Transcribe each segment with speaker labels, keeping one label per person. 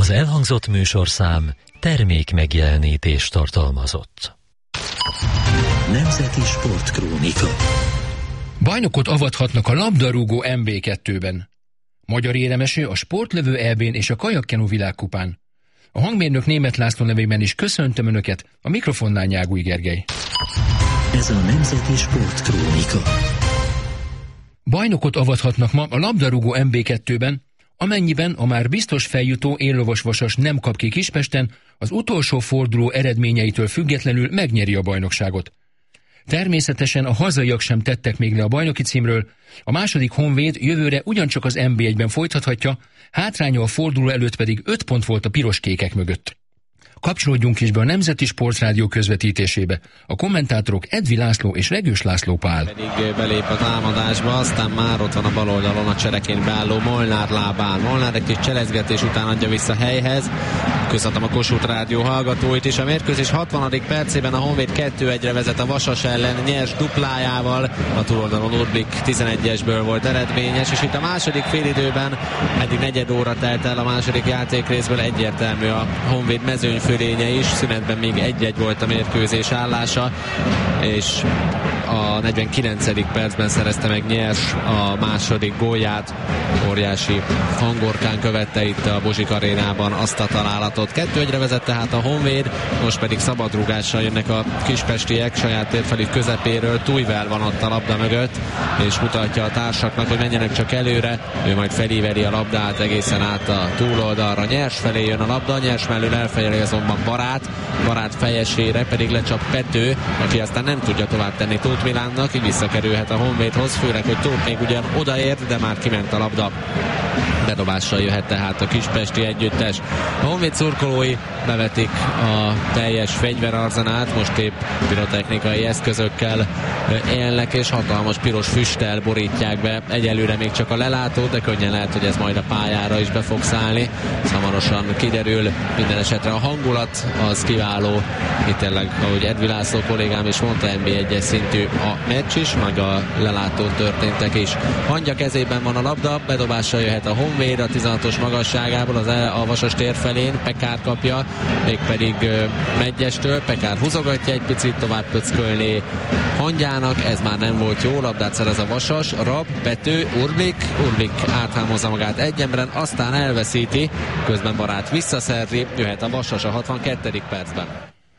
Speaker 1: Az elhangzott műsorszám termék megjelenítést tartalmazott.
Speaker 2: Nemzeti Sportkrónika.
Speaker 3: Bajnokot avathatnak a labdarúgó MB2-ben. Magyar éremeső a sportlövő EB-n és a kajakkenu világkupán. A hangmérnök Németh László nevében is köszöntöm Önöket, a mikrofonnál Nyágúj Gergely.
Speaker 2: Ez a Nemzeti Sportkrónika.
Speaker 3: Bajnokot avathatnak ma a labdarúgó MB2-ben, amennyiben a már biztos feljutó éllovas-vasas nem kap ki Kispesten, az utolsó forduló eredményeitől függetlenül megnyeri a bajnokságot. Természetesen a hazaiak sem tettek még le a bajnoki címről, a második Honvéd jövőre ugyancsak az NB1-ben folytathatja, hátránya a forduló előtt pedig 5 pont volt a piros-kékek mögött. Kapcsolódjunk is be a Nemzeti Sportrádió közvetítésébe. A kommentátorok Edvi László és Regős László Pál.
Speaker 4: Pedig belép a támadásba, aztán már ott van a bal oldalon a csereként beálló Molnár lábán. Molnár egy kis cselezgetés után adja vissza helyhez. Köszöntöm a Kossuth Rádió hallgatóit is. A mérkőzés 60. percében a Honvéd 2-1-re vezet a Vasas ellen nyers duplájával. A túloldalon Urbik 11-esből volt eredményes, és itt a második félidőben eddig negyed óra telt el a második játékrészből, egyértelmű a Honvéd mezőnyfölénye is, szünetben még 1-1 volt a mérkőzés állása, és a 49. percben szerezte meg Nyers a második gólját. Óriási hangorkán követte itt a Bozsik arénában azt a találatot. 2-1-re vezet tehát a Honvéd, most pedig szabadrúgással jönnek a kispestiek saját térfelük közepéről. Tújvel van ott a labda mögött, és mutatja a társaknak, hogy menjenek csak előre. Ő majd felíveli a labdát egészen át a túloldalra. Nyers felé jön a labda, Nyers mellől elfejeli azonban Barát fejesére pedig lecsap Pető, aki aztán nem tudja tovább tenni Tóth Milánnak, így visszakerülhet a Honvédhoz, főleg, hogy Tóth még ugyan odaért, de már kiment a labda. Bedobással jöhet tehát a kispesti együttes. A Honvéd szurkolói bevetik a teljes fegyverarzenát, most épp pirotechnikai eszközökkel élnek, és hatalmas piros füsttel borítják be. Egyelőre még csak a lelátó, de könnyen lehet, hogy ez majd a pályára is be fog szállni. Hamarosan kiderül, minden esetre a hangulat az kiváló. Itt tényleg, ahogy Edvi László kollégám is mondta, NB1-es szintű a meccs is, meg a lelátón történtek is. Hangya kezében van a labda, bedobással jöhet a Honvéd a 16-os magasságából a Vasas tér felén, Pekár kapja, mégpedig Meggyestől. Pekár húzogatja egy picit, tovább pöckölni Hangyának, ez már nem volt jó, labdát szerez a Vasas, Rab, Pető, Urbik áthámozza magát egy emberen, aztán elveszíti, közben Barát visszaszerzi, jöhet a Vasas a 62. percben.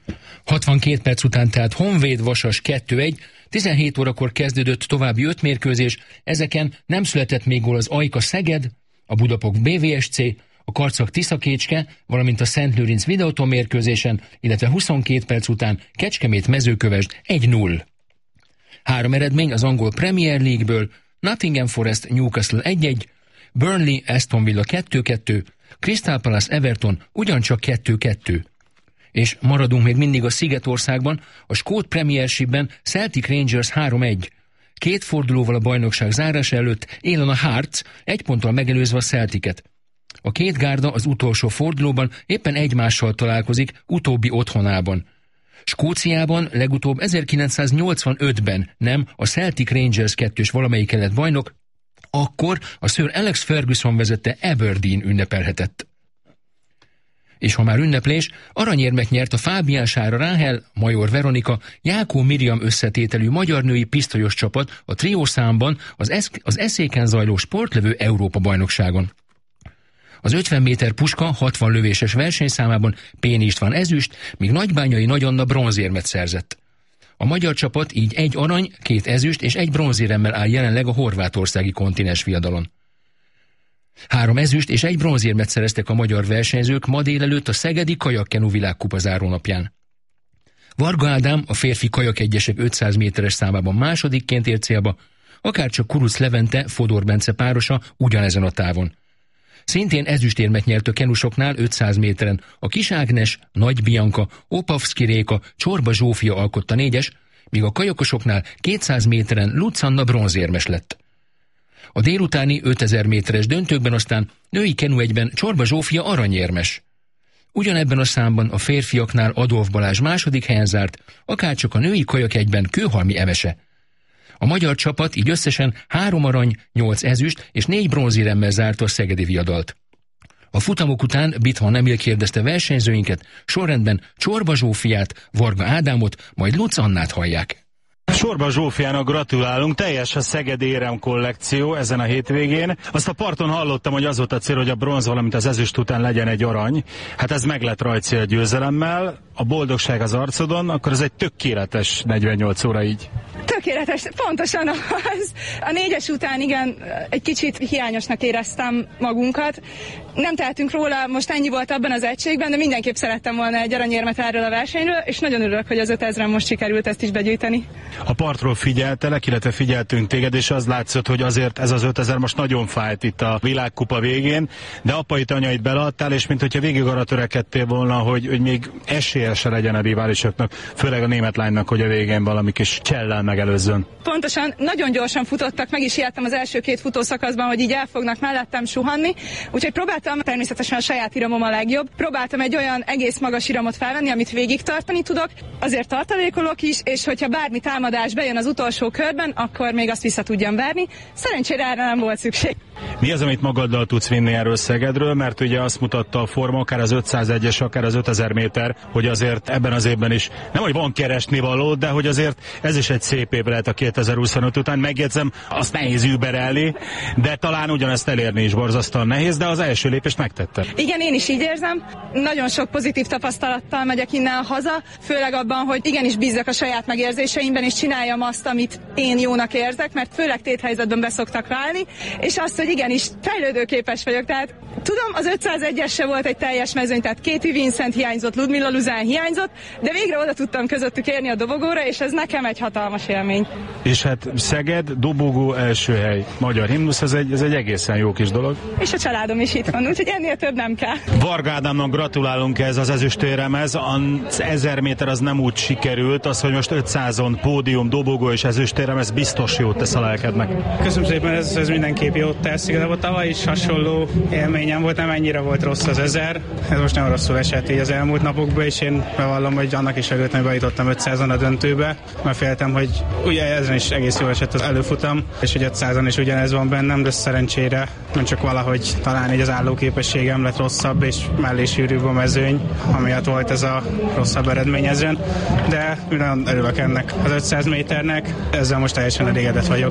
Speaker 3: 62 perc után tehát Honvéd-Vasas 2-1, 17 órakor kezdődött további 5 mérkőzés, ezeken nem született még gól az Ajka Szeged, a Budapok BVSC, a Karcag Tiszakécske, valamint a Szentlőrinc Videóton mérkőzésen, illetve 22 perc után Kecskemét Mezőkövesd 1-0. 3 eredmény az angol Premier League-ből: Nottingham Forest Newcastle 1-1, Burnley Aston Villa 2-2, Crystal Palace Everton ugyancsak 2-2. És maradunk még mindig a Szigetországban, a skót Premiershipben Celtic Rangers 3-1. 2 fordulóval a bajnokság zárása előtt élen a Hearts, 1 ponttal megelőzve a Celticet. A 2 gárda az utolsó fordulóban éppen egymással találkozik utóbbi otthonában. Skóciában legutóbb 1985-ben nem a Celtic Rangers 2-ös valamelyik lett bajnok, akkor a Sir Alex Ferguson vezette Aberdeen ünnepelhetett. És ha már ünneplés, aranyérmet nyert a Fábián Sára Ráhel, Major Veronika, Jákó Miriam összetételű magyar női pisztolyos csapat a triószámban az Eszéken zajló sportlövő Európa-bajnokságon. Az 50 méter puska 60 lövéses versenyszámában Péni István ezüst, míg Nagybányai Nagy Anna bronzérmet szerzett. A magyar csapat így 1 arany, 2 ezüst és 1 bronzéremmel áll jelenleg a horvátországi kontinens viadalon. 3 ezüst és 1 bronzérmet szereztek a magyar versenyzők ma délelőtt a szegedi kajakkenu világkupa zárónapján. Varga Ádám a férfi kajakegyesek 500 méteres számában másodikként ért célba, akárcsak Kuruc Levente Fodor Bence párosa ugyanezen a távon. Szintén ezüstérmet nyert a kenusoknál 500 méteren a Kis Ágnes, Nagy Bianca, Opavszki Réka, Csorba Zsófia alkotta 4-es, míg a kajakosoknál 200 méteren Lutz Anna bronzérmes lett. A délutáni 5000 méteres döntőkben aztán női kenu egyben Csorba Zsófia aranyérmes. Ugyanebben a számban a férfiaknál Adolf Balázs második helyen zárt, akárcsak a női kajak egyben Kőhalmi Emese. A magyar csapat így összesen 3 arany, 8 ezüst és 4 bronzéremmel zárta a szegedi viadalt. A futamok után Bithman Emil kérdezte versenyzőinket, sorrendben Csorba Zsófiát, Varga Ádámot, majd Lutz Annát hallják.
Speaker 5: Csorba Zsófiának gratulálunk, teljes a Szegedi érem kollekció ezen a hétvégén. Azt a parton hallottam, hogy az volt a cél, hogy a bronz, valamint az ezüst után legyen egy arany. Hát ez meg lett rajci a győzelemmel, a boldogság az arcodon, akkor ez egy tökéletes 48 óra így.
Speaker 6: Tökéletes, pontosan az. A 4-es után igen, egy kicsit hiányosnak éreztem magunkat. Nem tehetünk róla, most ennyi volt abban az egységben, de mindenképp szerettem volna egy aranyérmet erről a versenyről, és nagyon örülök, hogy az 5000-en most sikerült ezt is begyűjteni.
Speaker 5: A partról figyeltelek, illetve figyeltünk téged, és az látszott, hogy azért ez az 5000 most nagyon fájt itt a világkupa végén, de apait, anyait beleadtál, és mint hogyha végig arra törekedtél volna, hogy még esélye se legyen a riválisoknak, főleg a német lánynak, hogy a végén valami kis csellel megelőzzön.
Speaker 6: Pontosan, nagyon gyorsan futottak, meg is ijedtem az első 2 futószakaszban, hogy így el fognak mellettem suhanni, úgyhogy próbáltam, természetesen a saját iramom a legjobb, próbáltam egy olyan egész magas iramot felvenni, amit végig tartani tudok, azért tartalékolok is, és hogyha bármi támadás bejön az utolsó körben, akkor még azt vissza tudjam verni. Szerencsére erre nem volt szükség.
Speaker 5: Mi az, amit magaddal tudsz vinni erről Szegedről, mert ugye azt mutatta a forma, akár az 501-es, akár az 5000 méter, hogy azért ebben az évben is, nem hogy van keresnivaló, de hogy azért ez is egy szép év lehet a 2025 után. Megjegyzem, azt nehéz überelni, de talán ugyanezt elérni is borzasztóan nehéz, de az első lépést megtette.
Speaker 6: Igen, én is így érzem. Nagyon sok pozitív tapasztalattal megyek innen haza, főleg abban, hogy igenis bízzak a saját megérzéseimben, és csináljam azt, amit én jónak érzek, mert főleg téthelyzetben beszoktak válni, és azt, hogy igenis fejlődőképes vagyok. Tehát tudom, az 501-es se volt egy teljes mezőny, tehát Katie Vincent hiányzott, Ludmila Luzán hiányzott, de végre oda tudtam közöttük érni a dobogóra, és ez nekem egy hatalmas élmény.
Speaker 5: És hát Szeged, dobogó, első hely, magyar himnusz, ez egy egészen jó kis dolog.
Speaker 6: És a családom is itt van, úgyhogy ennél több nem kell.
Speaker 5: Varga Ádámnak gratulálunk ez az ezüstéremhez, az 1000 méter az nem úgy sikerült, az, hogy most 500-on pódium, dobogó és ezüstérem, ez biztos jót tesz a lelkednek.
Speaker 7: Köszönöm szépen, ez mindenképp jót tesz, igazából tavaly is hasonló élményem volt, nem ennyire volt rossz az 1000, ez most nem rosszul esett így az elmúlt napokban, és én bevallom, hogy annak is örültem, hogy bejutottam 500-on a döntőbe, mert féltem, hogy ugye ezen is egész jól esett az előfutam, és hogy 500-on is ugyanez van bennem, de szerencsére nem csak valahogy talán így az állóképességem lett rosszabb, és mellé sűrűbb a mezőny, amiatt volt ez a rosszabb eredmény ezen, de nagyon örülök ennek az 500 méternek, ezzel most teljesen elégedett vagyok.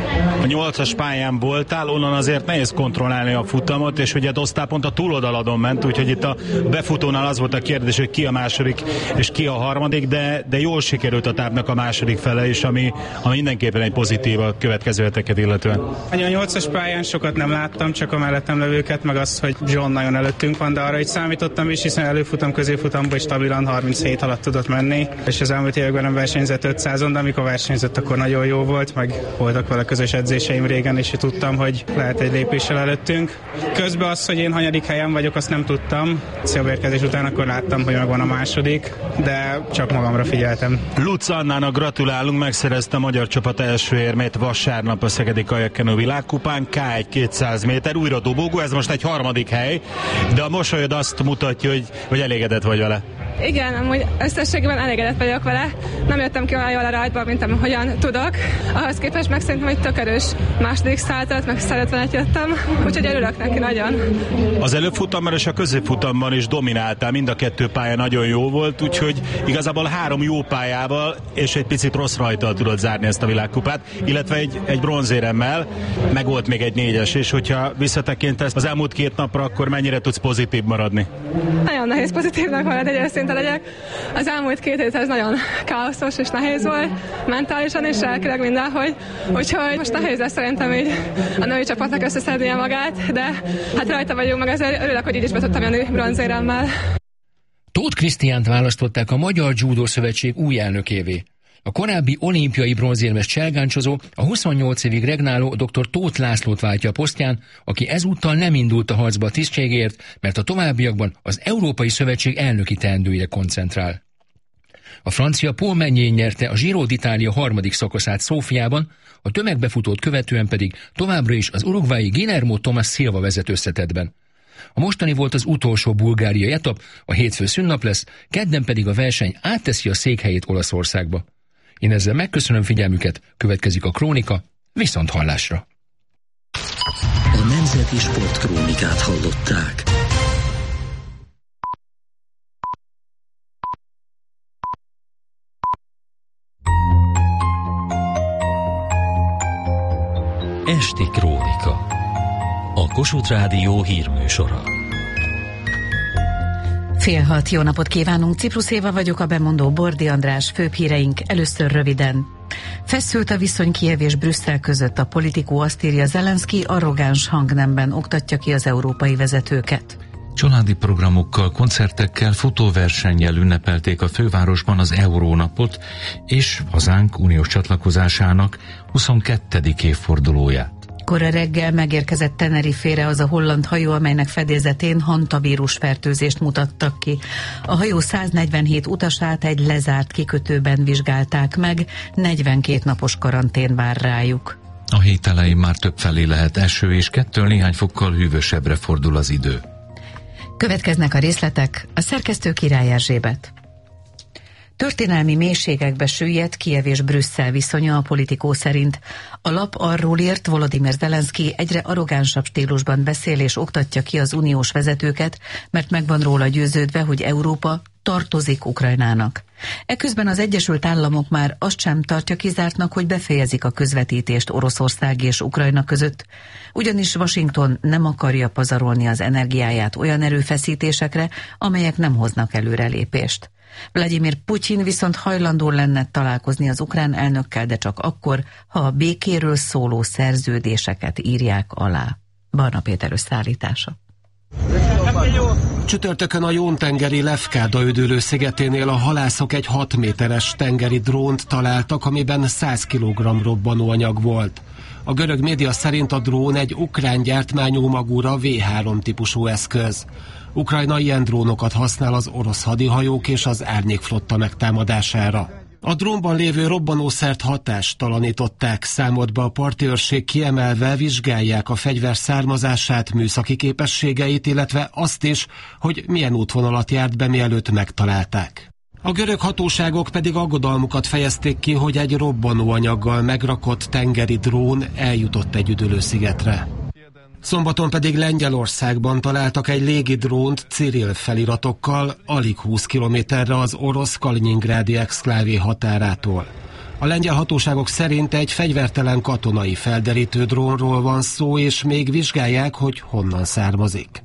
Speaker 5: A 8-as pályán voltál, onnan azért nehéz kontrollálni a futamot, és ugye Dosztál pont a túloldaladon ment, úgyhogy itt a befutónál az volt a kérdés, hogy ki a második és ki a harmadik, de jól sikerült a tábnak a második fele is, ami mindenképpen egy pozitív a következő heteket illetően.
Speaker 7: A 8-as pályán sokat nem láttam, csak a mellettem levőket, meg az, hogy John nagyon előttünk van, de arra is számítottam is, hiszen előfutam, középfutamban is stabilan 37 alatt tudott menni, és az elmúlt években nem versenyzett 500-on, de amikor versenyzett, akkor nagyon jó volt, meg voltak vele közös edzéseim régen, és tudtam, hogy lehet egy lépéssel előttünk. Közben az, hogy én hanyadik helyen vagyok, azt nem tudtam. Szélbérkezés után akkor láttam, hogy megvan a második, de csak magamra figyeltem.
Speaker 5: Lutz Annának gratulálunk, megszerezte a magyar csapat első érmét vasárnap a Szegedi Kajakkenu világkupán, K1 200 méter, újra dobogó, ez most egy harmadik hely, de a mosolyod azt mutatja, hogy elégedett vagy vele.
Speaker 8: Igen, amúgy összességében elégedett vagyok vele. Nem jöttem ki olyan jól a rajtból, mint ahogyan tudok. Ahhoz képest meg szerintem, hogy tök erős második szállat, meg 150-et jöttem, úgyhogy örülök neki nagyon.
Speaker 5: Az előfutamban és a középfutamban is domináltál, mind a kettő pálya nagyon jó volt, úgyhogy igazából 3 jó pályával és egy picit rossz rajttal tudod zárni ezt a világkupát, illetve egy bronzéremmel, meg volt még egy 4-es, és hogyha visszatekintesz az elmúlt 2 napra, akkor mennyire tudsz pozitív maradni?
Speaker 8: Nagyon nehéz pozitívnak maradni, hogy őszinte legyek. Az elmúlt 2 hét ez nagyon káoszos és nehéz volt, mentálisan és lelkileg mindenhogy. Úgyhogy most nehéz lesz szerintem így a női csapatnak összeszednie magát, de hát rajta vagyunk, meg ezért örülök, hogy így is be tudtam jönni bronzéremmel.
Speaker 3: Tóth Krisztiánt választották a Magyar Judo Szövetség új elnökévé. A korábbi olimpiai bronzérmes cselgáncsozó, a 28 évig regnáló dr. Tóth Lászlót váltja a posztján, aki ezúttal nem indult a harcba a tisztségért, mert a továbbiakban az Európai Szövetség elnöki teendőire koncentrál. A francia Paul Meunier nyerte a Giro d'Italia harmadik szakaszát Szófiában, a tömegbefutót követően pedig továbbra is az uruguayi Guillermo Tomás Silva vezet összetettben. A mostani volt az utolsó bulgáriai etap, a hétfő szünnap lesz, kedden pedig a verseny átteszi a székhelyét Olaszországba. Én ezzel megköszönöm figyelmüket, következik a Krónika, viszont hallásra!
Speaker 2: A Nemzeti Sportkrónikát hallották.
Speaker 1: Esti Krónika. A Kossuth Rádió hírműsora.
Speaker 9: 5:30, jó napot kívánunk, Ciprusz Éva vagyok, a bemondó Bordi András, főbb híreink először röviden. Feszült a viszony Kijev és Brüsszel között, a Politikó azt írja, Zelenszky arrogáns hangnemben oktatja ki az európai vezetőket.
Speaker 10: Családi programokkal, koncertekkel, futóversennyel ünnepelték a fővárosban az Eurónapot és hazánk uniós csatlakozásának 22. évfordulóját.
Speaker 9: Kora reggel megérkezett Tenerifére az a holland hajó, amelynek fedélzetén hantavírus fertőzést mutattak ki. A hajó 147 utasát egy lezárt kikötőben vizsgálták meg, 42 napos karantén vár rájuk.
Speaker 10: A hét elején már többfelé lehet eső, és 2 néhány fokkal hűvösebbre fordul az idő.
Speaker 9: Következnek a részletek, a szerkesztő Király Erzsébet. Történelmi mélységekbe süllyedt Kijev és Brüsszel viszonya, a Politikó szerint. A lap arról írt, Volodymyr Zelenszky egyre arrogánsabb stílusban beszél és oktatja ki az uniós vezetőket, mert meg van róla győződve, hogy Európa tartozik Ukrajnának. Eközben az Egyesült Államok már azt sem tartja kizártnak, hogy befejezik a közvetítést Oroszország és Ukrajna között, ugyanis Washington nem akarja pazarolni az energiáját olyan erőfeszítésekre, amelyek nem hoznak előrelépést. Vladimir Putyin viszont hajlandó lenne találkozni az ukrán elnökkel, de csak akkor, ha a békéről szóló szerződéseket írják alá. Barna Péter összeállítása.
Speaker 11: Csütörtökön a Jón-tengeri Lefkáda üdülő szigeténél a halászok egy 6 méteres tengeri drónt találtak, amiben 100 kg robbanóanyag volt. A görög média szerint a drón egy ukrán gyártmányú Magura V3 típusú eszköz. Ukrajna ilyen drónokat használ az orosz hadihajók és az árnyékflotta megtámadására. A drónban lévő robbanószert hatástalanították, számolt be a parti őrség, kiemelve vizsgálják a fegyver származását, műszaki képességeit, illetve azt is, hogy milyen útvonalat járt be, mielőtt megtalálták. A görög hatóságok pedig aggodalmukat fejezték ki, hogy egy robbanóanyaggal megrakott tengeri drón eljutott egy üdülőszigetre. Szombaton pedig Lengyelországban találtak egy légidrónt Ciril feliratokkal alig 20 kilométerre az orosz Kaliningrádi exklávé határától. A lengyel hatóságok szerint egy fegyvertelen katonai felderítő drónról van szó, és még vizsgálják, hogy honnan származik.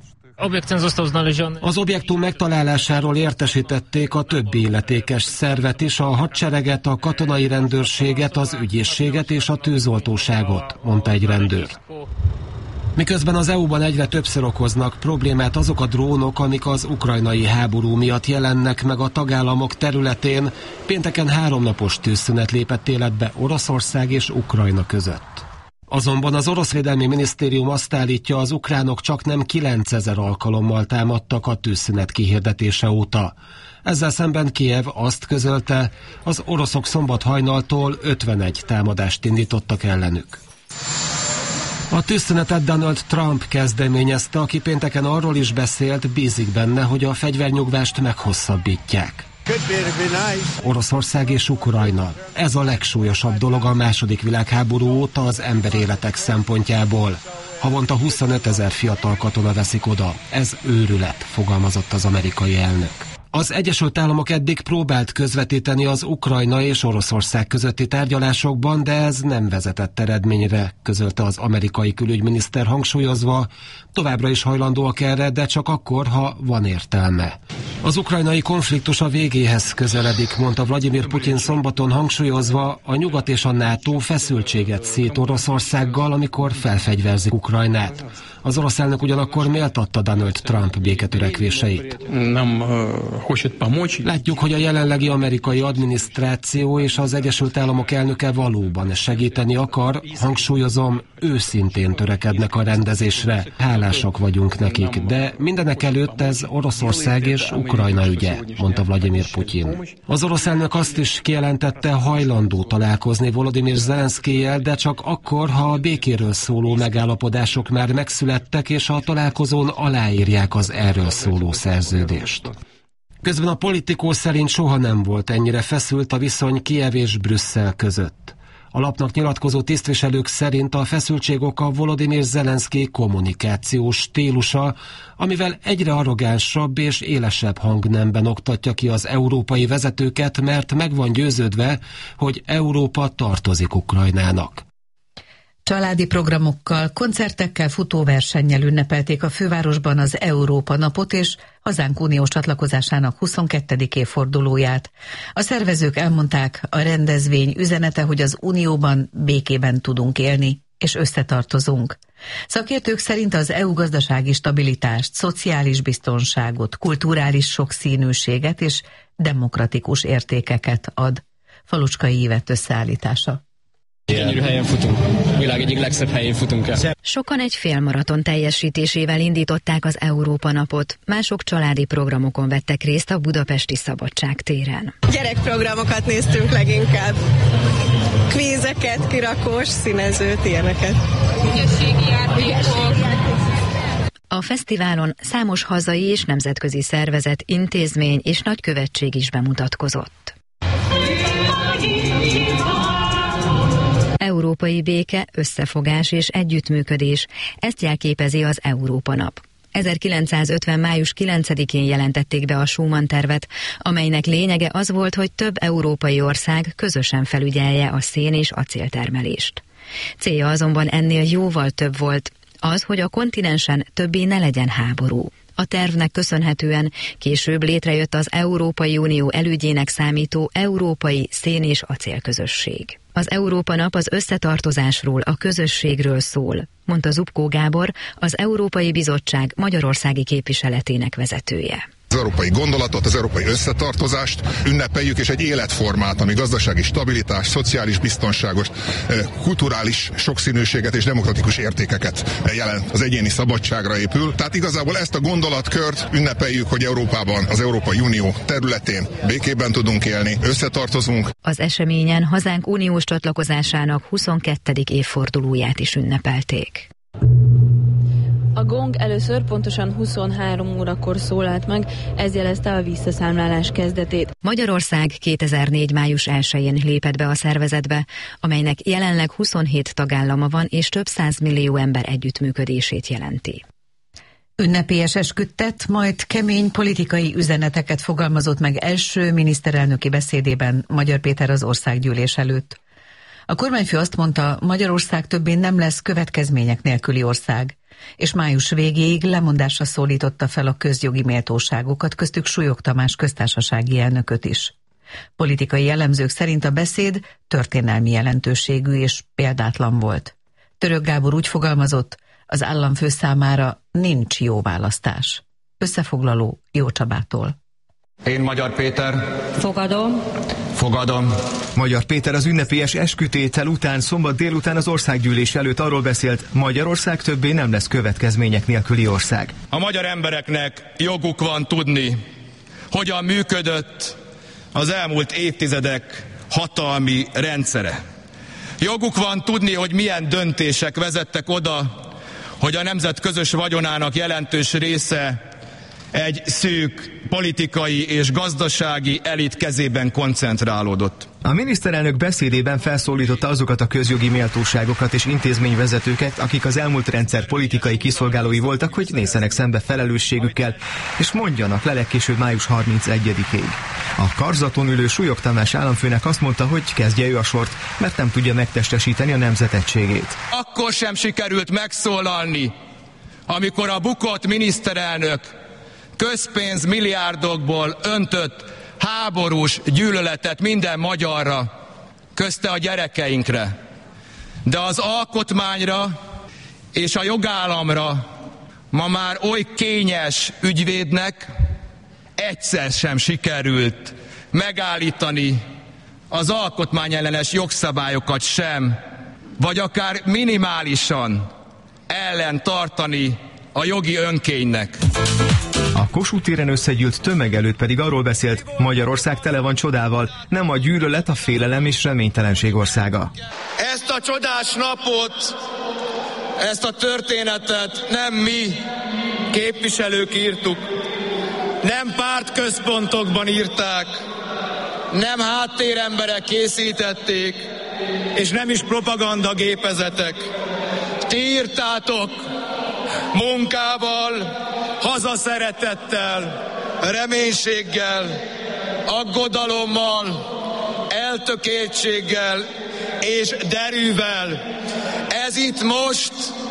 Speaker 11: Az objektum megtalálásáról értesítették a többi illetékes szervet is, a hadsereget, a katonai rendőrséget, az ügyészséget és a tűzoltóságot, mondta egy rendőr. Miközben az EU-ban egyre többször okoznak problémát azok a drónok, amik az ukrajnai háború miatt jelennek meg a tagállamok területén, pénteken 3 napos tűzszünet lépett életbe Oroszország és Ukrajna között. Azonban az orosz védelmi minisztérium azt állítja, az ukránok csaknem 9000 alkalommal támadtak a tűzszünet kihirdetése óta. Ezzel szemben Kijev azt közölte, az oroszok szombat hajnaltól 51 támadást indítottak ellenük. A tűzszünetet Donald Trump kezdeményezte, aki pénteken arról is beszélt, bízik benne, hogy a fegyvernyugvást meghosszabbítják. Oroszország és Ukrajna. Ez a legsúlyosabb dolog a II. Világháború óta az emberéletek szempontjából. Havonta 25 000 fiatal katona veszik oda. Ez őrület, fogalmazott az amerikai elnök. Az Egyesült Államok eddig próbált közvetíteni az Ukrajna és Oroszország közötti tárgyalásokban, de ez nem vezetett eredményre, közölte az amerikai külügyminiszter, hangsúlyozva, továbbra is hajlandóak erre, de csak akkor, ha van értelme. Az ukrajnai konfliktus a végéhez közeledik, mondta Vladimir Putyin szombaton, hangsúlyozva, a nyugat és a NATO feszültséget szét Oroszországgal, amikor felfegyverzik Ukrajnát. Az orosz elnök ugyanakkor méltatta Donald Trump béketörekvéseit. Látjuk, hogy a jelenlegi amerikai adminisztráció és az Egyesült Államok elnöke valóban segíteni akar, hangsúlyozom, őszintén törekednek a rendezésre. Hálásak vagyunk nekik, de mindenek előtt ez Oroszország és Ukrajna ügye, mondta Vladimir Putyin. Az orosz elnök azt is kijelentette, hajlandó találkozni Volodymyr Zelenszkijjel, de csak akkor, ha a békéről szóló megállapodások már megszülettek, és a találkozón aláírják az erről szóló szerződést. Közben a Politikó szerint soha nem volt ennyire feszült a viszony Kijev és Brüsszel között. A lapnak nyilatkozó tisztviselők szerint a feszültség oka Volodymyr Zelenszky kommunikációs stílusa, amivel egyre arrogánsabb és élesebb hangnemben oktatja ki az európai vezetőket, mert meg van győződve, hogy Európa tartozik Ukrajnának.
Speaker 9: Családi programokkal, koncertekkel, futóversennyel ünnepelték a fővárosban az Európa napot és hazánk uniós csatlakozásának 22. évfordulóját. A szervezők elmondták, a rendezvény üzenete, hogy az unióban békében tudunk élni, és összetartozunk. Szakértők szerint az EU gazdasági stabilitást, szociális biztonságot, kulturális sokszínűséget és demokratikus értékeket ad. Falucskai Ivett összeállítása.
Speaker 12: Gyönyörű helyen futunk. A világ egyik legszebb helyén futunk el.
Speaker 13: Sokan egy félmaraton teljesítésével indították az Európa napot, mások családi programokon vettek részt a budapesti Szabadságtéren.
Speaker 14: Gyerekprogramokat néztünk leginkább. Kvízeket, kirakós, színezőt, ilyeneket.
Speaker 13: Ügyességi játékok. A fesztiválon számos hazai és nemzetközi szervezet, intézmény és nagykövetség is bemutatkozott. Európai béke, összefogás és együttműködés, ezt jelképezi az Európa nap. 1950. május 9-én jelentették be a Schuman-tervet, amelynek lényege az volt, hogy több európai ország közösen felügyelje a szén- és acéltermelést. Célja azonban ennél jóval több volt, az, hogy a kontinensen többé ne legyen háború. A tervnek köszönhetően később létrejött az Európai Unió elődjének számító Európai Szén- és Acélközösség. Az Európa nap az összetartozásról, a közösségről szól, mondta Zubkó Gábor, az Európai Bizottság magyarországi képviseletének vezetője.
Speaker 15: Az európai gondolatot, az európai összetartozást ünnepeljük, és egy életformát, ami gazdasági stabilitást, szociális biztonságot, kulturális sokszínűséget és demokratikus értékeket jelent. Az egyéni szabadságra épül. Tehát igazából ezt a gondolatkört ünnepeljük, hogy Európában, az Európai Unió területén békében tudunk élni, összetartozunk.
Speaker 13: Az eseményen hazánk uniós csatlakozásának 22. évfordulóját is ünnepelték.
Speaker 16: A gong először pontosan 23 órakor szólalt meg, ez jelezte a visszaszámlálás kezdetét.
Speaker 13: Magyarország 2004. május 1-én lépett be a szervezetbe, amelynek jelenleg 27 tagállama van és több 100 millió ember együttműködését jelenti.
Speaker 9: Ünnepélyes esküdtet, majd kemény politikai üzeneteket fogalmazott meg első miniszterelnöki beszédében Magyar Péter az országgyűlés előtt. A kormányfő azt mondta, Magyarország többé nem lesz következmények nélküli ország, és május végéig lemondásra szólította fel a közjogi méltóságokat, köztük Súlyog Tamás köztársasági elnököt is. Politikai elemzők szerint a beszéd történelmi jelentőségű és példátlan volt. Török Gábor úgy fogalmazott, az államfő számára nincs jó választás. Összefoglaló Jó Csabától.
Speaker 17: Én, Magyar Péter.
Speaker 16: Fogadom.
Speaker 17: Fogadom. Magyar Péter az ünnepélyes eskütétel után szombat délután az országgyűlés előtt arról beszélt, Magyarország többé nem lesz következmények nélküli ország.
Speaker 18: A magyar embereknek joguk van tudni, hogyan működött az elmúlt évtizedek hatalmi rendszere. Joguk van tudni, hogy milyen döntések vezettek oda, hogy a nemzet közös vagyonának jelentős része egy szűk politikai és gazdasági elit kezében koncentrálódott.
Speaker 17: A miniszterelnök beszédében felszólította azokat a közjogi méltóságokat és intézményvezetőket, akik az elmúlt rendszer politikai kiszolgálói voltak, hogy nézzenek szembe felelősségükkel, és mondjanak le legkésőbb május 31-ig. A karzaton ülő Súlyog Tamás államfőnek azt mondta, hogy kezdje ő a sort, mert nem tudja megtestesíteni a nemzet egységét.
Speaker 18: Akkor sem sikerült megszólalni, amikor a bukott miniszterelnök közpénz milliárdokból öntött háborús gyűlöletet minden magyarra, közte a gyerekeinkre. De az alkotmányra és a jogállamra ma már oly kényes ügyvédnek egyszer sem sikerült megállítani az alkotmányellenes jogszabályokat sem, vagy akár minimálisan ellen tartani a jogi önkénynek.
Speaker 17: A Kossuth téren összegyűlt tömeg előtt pedig arról beszélt, Magyarország tele van csodával, nem a gyűlölet, a félelem és reménytelenség országa.
Speaker 18: Ezt a csodás napot, ezt a történetet nem mi, képviselők írtuk, nem pártközpontokban írták, nem háttéremberek készítették, és nem is propagandagépezetek. Ti írtátok munkával, hazaszeretettel, reménységgel, aggodalommal, eltökéltséggel és derűvel. Ez itt most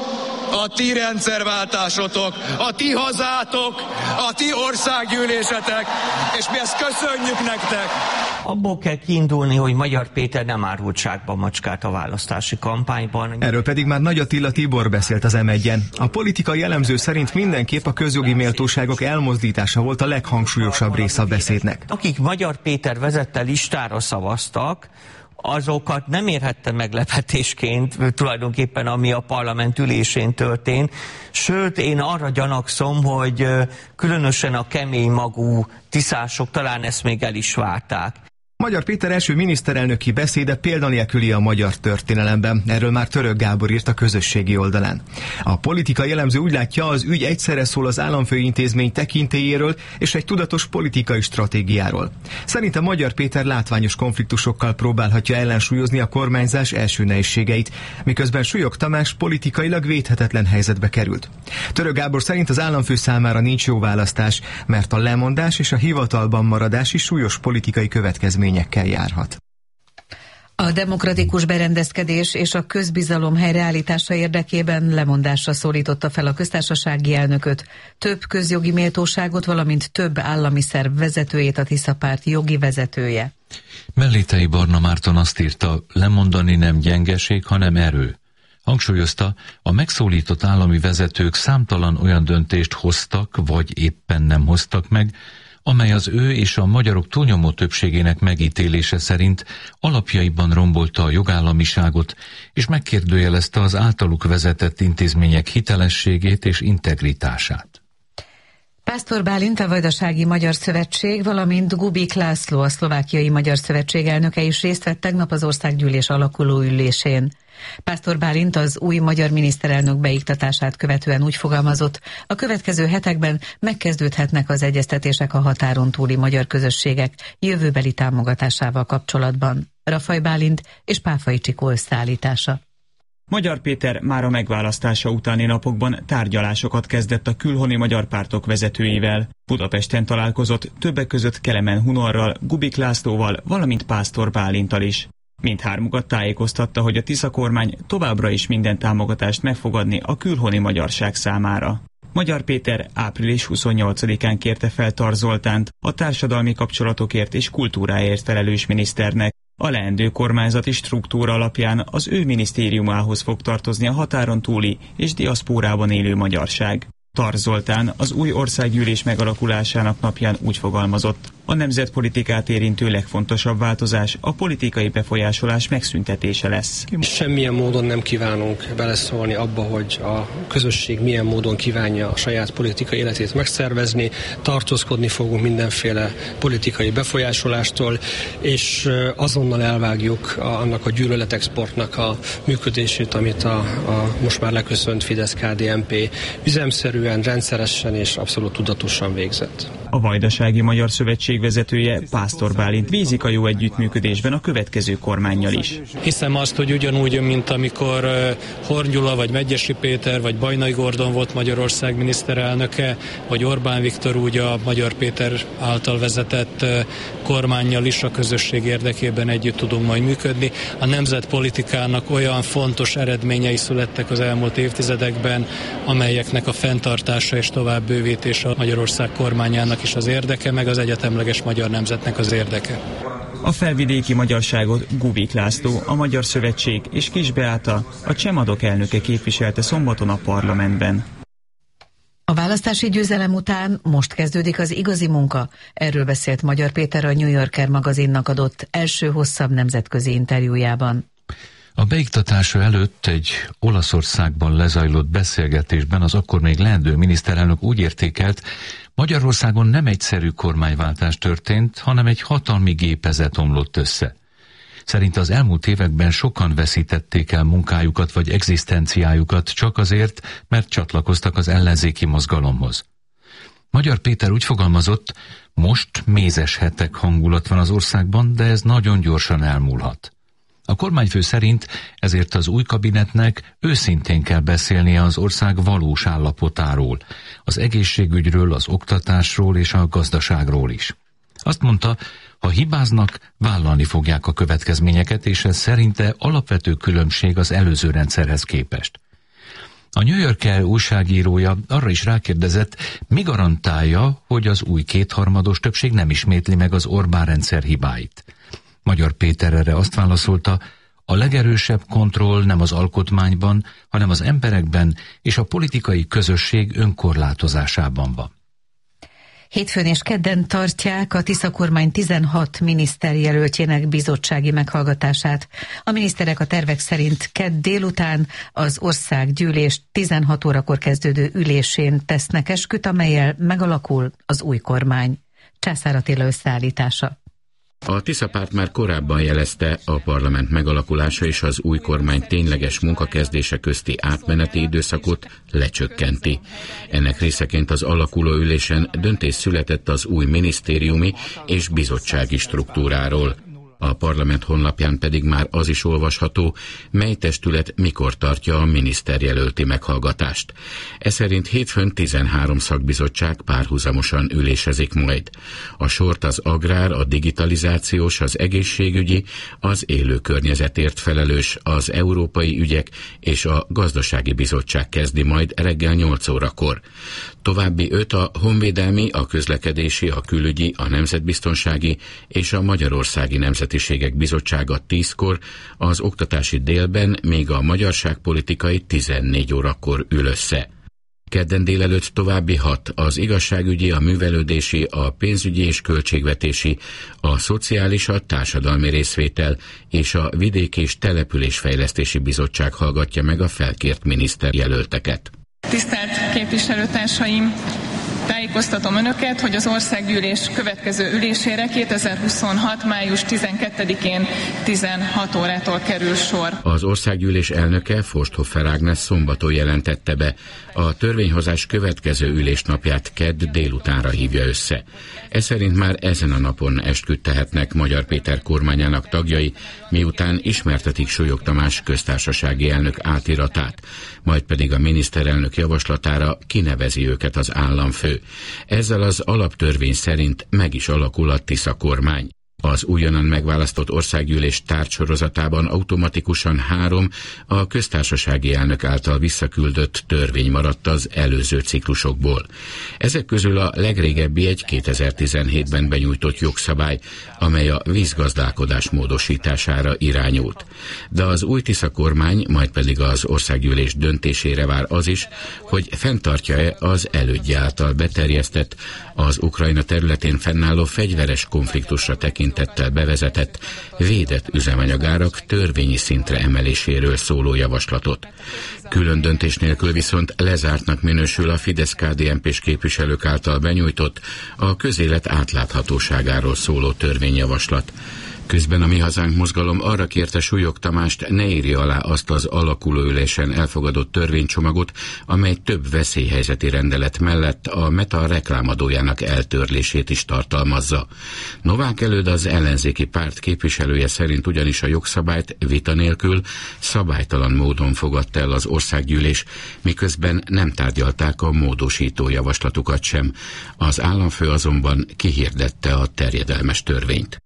Speaker 18: a ti rendszerváltásotok, a ti hazátok, a ti országgyűlésetek, és mi ezt köszönjük nektek.
Speaker 19: Abból kell kiindulni, hogy Magyar Péter nem árult zsákba macskát a választási kampányban.
Speaker 17: Erről pedig már Nagy Attila Tibor beszélt az M1-en. A politikai elemző szerint mindenképp a közjogi méltóságok elmozdítása volt a leghangsúlyosabb része a beszédnek.
Speaker 19: Akik Magyar Péter vezette listára szavaztak, azokat nem érhette meglepetésként tulajdonképpen, ami a parlament ülésén történt. Sőt, én arra gyanakszom, hogy különösen a kemény magú tiszások talán ezt még el is várták.
Speaker 17: Magyar Péter első miniszterelnöki beszéde példanélküli a magyar történelemben. Erről már Török Gábor írt a közösségi oldalán. A politikai elemző úgy látja, az ügy egyszerre szól az államfőintézmény tekintélyéről és egy tudatos politikai stratégiáról. Szerintem Magyar Péter látványos konfliktusokkal próbálhatja ellensúlyozni a kormányzás első nehézségeit, miközben Súlyog Tamás politikailag védhetetlen helyzetbe került. Török Gábor szerint az államfő számára nincs jó választás, mert a lemondás és a hivatalban maradás is súlyos politikai következményekkel járhat.
Speaker 9: A demokratikus berendezkedés és a közbizalom helyreállítása érdekében lemondásra szólította fel a köztársasági elnököt, több közjogi méltóságot, valamint több állami szerv vezetőjét, a Tisza Párt jogi vezetője.
Speaker 10: Mellétei Barna Márton azt írta, lemondani nem gyengeség, hanem erő. Hangsúlyozta, a megszólított állami vezetők számtalan olyan döntést hoztak, vagy éppen nem hoztak meg, amely az ő és a magyarok túlnyomó többségének megítélése szerint alapjaiban rombolta a jogállamiságot, és megkérdőjelezte az általuk vezetett intézmények hitelességét és integritását.
Speaker 9: Pásztor Bálint, a Vajdasági Magyar Szövetség, valamint Gubik László, a Szlovákiai Magyar Szövetség elnöke is részt vett tegnap az országgyűlés alakuló ülésén. Pásztor Bálint az új magyar miniszterelnök beiktatását követően úgy fogalmazott, a következő hetekben megkezdődhetnek az egyeztetések a határon túli magyar közösségek jövőbeli támogatásával kapcsolatban. Rafaj Bálint és Páfai Csikó összeállítása.
Speaker 20: Magyar Péter már a megválasztása utáni napokban tárgyalásokat kezdett a külhoni magyar pártok vezetőivel. Budapesten találkozott többek között Kelemen Hunorral, Gubik Lászlóval, valamint Pásztor Bálinttal is. Mindhármukat tájékoztatta, hogy a Tisza kormány továbbra is minden támogatást megfogadni a külhoni magyarság számára. Magyar Péter április 28-án kérte fel Tar Zoltánt, a társadalmi kapcsolatokért és kultúráért felelős miniszternek. A leendő kormányzati struktúra alapján az ő minisztériumához fog tartozni a határon túli és diaszpórában élő magyarság. Tar Zoltán az új országgyűlés megalakulásának napján úgy fogalmazott: a nemzetpolitikát érintő legfontosabb változás a politikai befolyásolás megszüntetése lesz.
Speaker 21: Semmilyen módon nem kívánunk beleszólni abba, hogy a közösség milyen módon kívánja a saját politikai életét megszervezni, tartózkodni fogunk mindenféle politikai befolyásolástól, és azonnal elvágjuk annak a gyűlöletexportnak a működését, amit a most már leköszönt Fidesz-KDNP üzemszerűen, rendszeresen és abszolút tudatosan végzett.
Speaker 20: A Vajdasági Magyar Szövetség vezetője, Pásztor Bálint bízik a jó együttműködésben a következő kormánnyal is.
Speaker 22: Hiszem azt, hogy ugyanúgy, mint amikor Horn Gyula, vagy Medgyessy Péter, vagy Bajnai Gordon volt Magyarország miniszterelnöke, vagy Orbán Viktor, úgy a Magyar Péter által vezetett kormánnyal is a közösség érdekében együtt tudunk majd működni. A nemzetpolitikának olyan fontos eredményei születtek az elmúlt évtizedekben, amelyeknek a fenntartása és tovább bővítése a Magyarország kormányának is az érdeke, meg az egyetemleges magyar nemzetnek az érdeke.
Speaker 20: A felvidéki magyarságot Gubik László, a Magyar Szövetség és Kis Beáta, a Csemadok elnöke képviselte szombaton a parlamentben.
Speaker 9: A választási győzelem után most kezdődik az igazi munka. Erről beszélt Magyar Péter a New Yorker magazinnak adott első hosszabb nemzetközi interjújában.
Speaker 10: A beiktatása előtt egy Olaszországban lezajlott beszélgetésben az akkor még leendő miniszterelnök úgy értékelt, Magyarországon nem egyszerű kormányváltás történt, hanem egy hatalmi gépezet omlott össze. Szerint az elmúlt években sokan veszítették el munkájukat vagy egzisztenciájukat csak azért, mert csatlakoztak az ellenzéki mozgalomhoz. Magyar Péter úgy fogalmazott, most mézes hetek hangulat van az országban, de ez nagyon gyorsan elmúlhat. A kormányfő szerint ezért az új kabinetnek őszintén kell beszélnie az ország valós állapotáról, az egészségügyről, az oktatásról és a gazdaságról is. Azt mondta, ha hibáznak, vállalni fogják a következményeket, és ez szerinte alapvető különbség az előző rendszerhez képest. A New Yorker újságírója arra is rákérdezett, mi garantálja, hogy az új kétharmados többség nem ismétli meg az Orbán rendszer hibáit. Magyar Péter erre azt válaszolta, a legerősebb kontroll nem az alkotmányban, hanem az emberekben és a politikai közösség önkorlátozásában van.
Speaker 9: Hétfőn és kedden tartják a Tisza kormány 16 miniszterjelöltjének bizottsági meghallgatását. A miniszterek a tervek szerint kedd délután az országgyűlés 16 órakor kezdődő ülésén tesznek esküt, amellyel megalakul az új kormány. Császár Attila összeállítása.
Speaker 4: A Tisza párt már korábban jelezte, a parlament megalakulása és az új kormány tényleges munkakezdése közti átmeneti időszakot lecsökkenti. Ennek részeként az alakuló ülésen döntés született az új minisztériumi és bizottsági struktúráról. A parlament honlapján pedig már az is olvasható, mely testület mikor tartja a miniszterjelölti meghallgatást. Ez szerint hétfőn 13 szakbizottság párhuzamosan ülésezik majd. A sort az agrár, a digitalizációs, az egészségügyi, az élő környezetért felelős, az európai ügyek és a gazdasági bizottság kezdi majd reggel 8 órakor. További 5 a honvédelmi, a közlekedési, a külügyi, a nemzetbiztonsági és a Magyarországi Nemzetiségek Bizottsága 10-kor, az oktatási délben még a magyarságpolitikai 14 órakor ül össze. Kedden délelőtt további 6, az igazságügyi, a művelődési, a pénzügyi és költségvetési, a szociális, a társadalmi részvétel és a vidék- és településfejlesztési bizottság hallgatja meg a felkért miniszterjelölteket.
Speaker 6: Tisztelt képviselőtársaim! Tájékoztatom Önöket, hogy az országgyűlés következő ülésére 2026. május 12-én 16 órától kerül sor.
Speaker 4: Az országgyűlés elnöke, Forsthoffer Ágnes szombaton jelentette be, a törvényhozás következő ülésnapját kedd délutánra hívja össze. Ez szerint már ezen a napon esküt tehetnek Magyar Péter kormányának tagjai, miután ismertetik Súlyog Tamás köztársasági elnök átiratát, majd pedig a miniszterelnök javaslatára kinevezi őket az államfő. Ezzel az alaptörvény szerint meg is alakul a Tisza kormány. Az újonnan megválasztott országgyűlés tárgysorozatában automatikusan 3 a köztársasági elnök által visszaküldött törvény maradt az előző ciklusokból. Ezek közül a legrégebbi egy 2017-ben benyújtott jogszabály, amely a vízgazdálkodás módosítására irányult. De az új Tisza kormány, majd pedig az országgyűlés döntésére vár az is, hogy fenntartja-e az elődje által beterjesztett, az Ukrajna területén fennálló fegyveres konfliktusra tekintettel bevezetett, védett üzemanyagárak törvényi szintre emeléséről szóló javaslatot. Külön döntés nélkül viszont lezártnak minősül a Fidesz-KDNP-s képviselők által benyújtott, a közélet átláthatóságáról szóló törvényjavaslat. Közben a Mi Hazánk mozgalom arra kérte Súlyog Tamást, ne írja alá azt az alakuló ülésen elfogadott törvénycsomagot, amely több veszélyhelyzeti rendelet mellett a Meta reklámadójának eltörlését is tartalmazza. Novák Előd, az ellenzéki párt képviselője szerint ugyanis a jogszabályt vita nélkül szabálytalan módon fogadta el az országgyűlés, miközben nem tárgyalták a módosító javaslatukat sem. Az államfő azonban kihirdette a terjedelmes törvényt.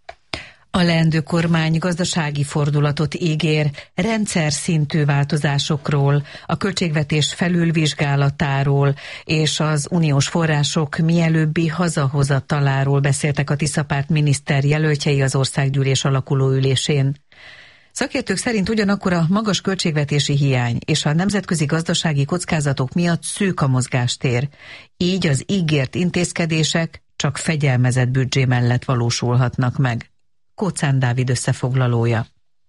Speaker 9: A leendő kormány gazdasági fordulatot ígér, rendszer szintű változásokról, a költségvetés felülvizsgálatáról és az uniós források mielőbbi hazahozataláról beszéltek a Tisza párt miniszterjelöltjei az országgyűlés alakuló ülésén. Szakértők szerint ugyanakkor a magas költségvetési hiány és a nemzetközi gazdasági kockázatok miatt szűk a mozgástér, így az ígért intézkedések csak fegyelmezett büdzsé mellett valósulhatnak meg. Kóczán Dávid összefoglalója.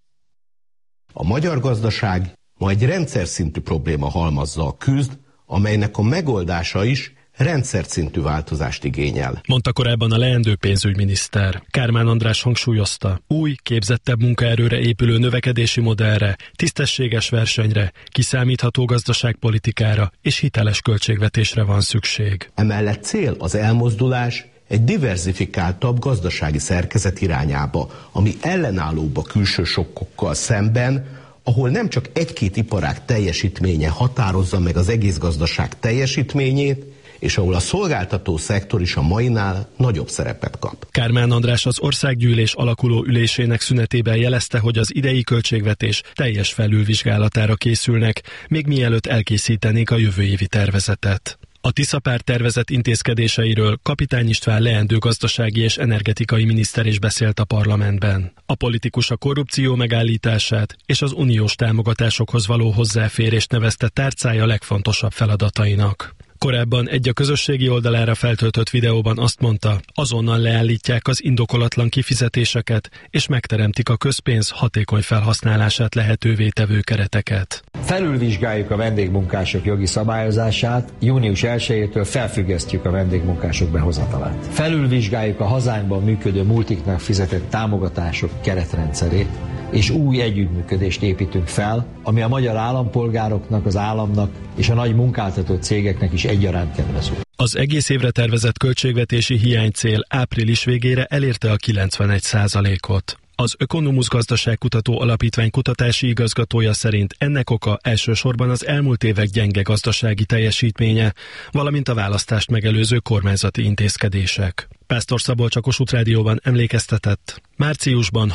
Speaker 23: A magyar gazdaság ma egy rendszer szintű probléma halmazzal küzd, amelynek a megoldása is rendszer szintű változást igényel.
Speaker 24: Mondta korábban a leendő pénzügyminiszter. Kármán András hangsúlyozta, új, képzettebb munkaerőre épülő növekedési modellre, tisztességes versenyre, kiszámítható gazdaságpolitikára és hiteles költségvetésre van szükség.
Speaker 23: Emellett cél az elmozdulás egy diverzifikáltabb gazdasági szerkezet irányába, ami ellenállóbb a külső sokkokkal szemben, ahol nem csak egy-két iparág teljesítménye határozza meg az egész gazdaság teljesítményét, és ahol a szolgáltató szektor is a mainál nagyobb szerepet kap.
Speaker 24: Kármán András az országgyűlés alakuló ülésének szünetében jelezte, hogy az idei költségvetés teljes felülvizsgálatára készülnek, még mielőtt elkészítenék a jövő évi tervezetet. A Tisza-párt tervezett intézkedéseiről Kapitány István leendő gazdasági és energetikai miniszter is beszélt a parlamentben. A politikus a korrupció megállítását és az uniós támogatásokhoz való hozzáférést nevezte tárcája legfontosabb feladatainak. Korábban egy a közösségi oldalára feltöltött videóban azt mondta, azonnal leállítják az indokolatlan kifizetéseket, és megteremtik a közpénz hatékony felhasználását lehetővé tevő kereteket.
Speaker 3: Felülvizsgáljuk a vendégmunkások jogi szabályozását, június 1-től felfüggesztjük a vendégmunkások behozatalát. Felülvizsgáljuk a hazánkban működő multiknak fizetett támogatások keretrendszerét, és új együttműködést építünk fel, ami a magyar állampolgároknak, az államnak és a nagy munkáltató cégeknek is egyaránt kedvező.
Speaker 24: Az egész évre tervezett költségvetési hiánycél április végére elérte a 91%-ot. Az Ökonomusz Gazdaságkutató Alapítvány kutatási igazgatója szerint ennek oka elsősorban az elmúlt évek gyenge gazdasági teljesítménye, valamint a választást megelőző kormányzati intézkedések. Pásztor Szabolcs a Kossuth Rádióban emlékeztetett, márciusban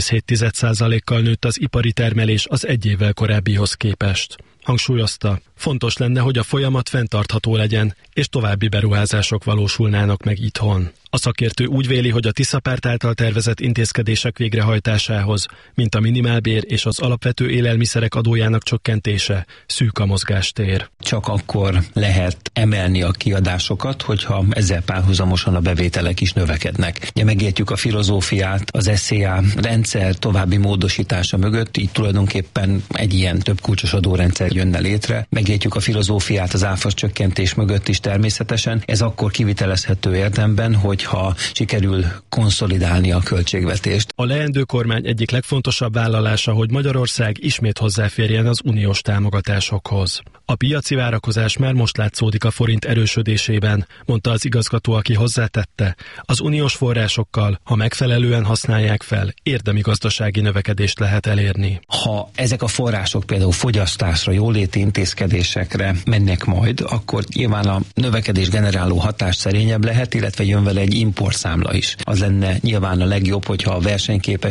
Speaker 24: 6,7%-kal nőtt az ipari termelés az egy évvel korábbihoz képest. Hangsúlyozta, fontos lenne, hogy a folyamat fenntartható legyen, és további beruházások valósulnának meg itthon. A szakértő úgy véli, hogy a Tisza-párt által tervezett intézkedések végrehajtásához, mint a minimálbér és az alapvető élelmiszerek adójának csökkentése, szűk a mozgástér.
Speaker 5: Csak akkor lehet emelni a kiadásokat, hogyha ezzel párhuzamosan a bevételek is növekednek. Ugye megértjük a filozófiát, az SZIA rendszer további módosítása mögött, így tulajdonképpen egy ilyen több kulcsos adórendszer jönne létre. Megértjük a filozófiát az áfa csökkentés mögött is természetesen. Ez akkor kivitelezhető érdemben, hogyha sikerül konszolidálni a költségvetést.
Speaker 24: A leendő kormány egyik legfontosabb vállalása, hogy Magyarország ismét hozzáférjen az uniós támogatásokhoz. A piaci várakozás már most látszódik a forint erősödésében, mondta az igazgató, aki hozzátette, az uniós forrásokkal, ha megfelelően használják fel, érdemi gazdasági növekedést lehet elérni.
Speaker 5: Ha ezek a források például fogyasztásra, jóléti intézkedésekre mennek majd, akkor nyilván a növekedés generáló hatás szerényebb lehet, illetve jön vele egy importszámla is. Az lenne nyilván a legjobb, hogyha a versenyképes